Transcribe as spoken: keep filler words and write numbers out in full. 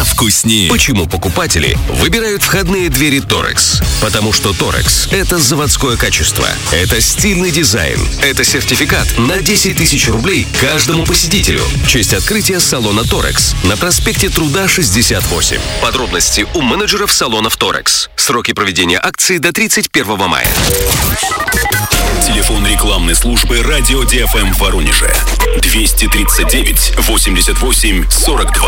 всегда вкуснее. Почему покупатели выбирают входные двери Торекс? Потому что Торекс – это заводское качество, это стильный дизайн, это сертификат на десять тысяч рублей каждому посетителю. В честь открытия салона Торекс на проспекте Труда, шестьдесят восемь. Подробности у менеджеров салонов Торекс. Сроки проведения акции до тридцать первого мая. Телефон рекламной службы радио ди эф эм в Воронеже двести тридцать девять восемьдесят восемь сорок два.